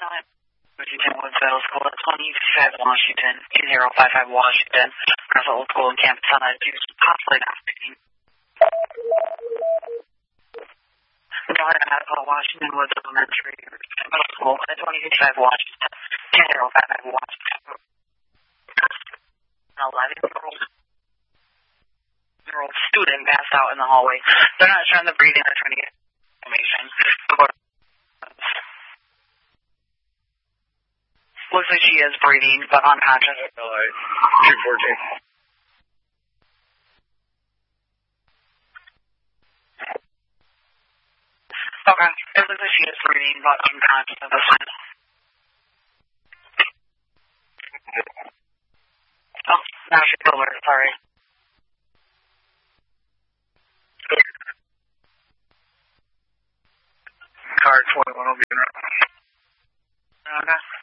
Washington Woods Middle School at 25 Washington, 2055 Washington. Russell School and campus on that juice, possibly not speaking. Washington Woods Elementary Middle School at 25 Washington, 2055 Washington. 11-year-old student passed out in the hallway. They're not showing the breathing, they're trying to get information. Looks like she is breathing, but unconscious. 214. Okay. It looks like she is breathing, but unconscious at this time. Oh, now she's alert, sorry. Car 21 will be in. Okay.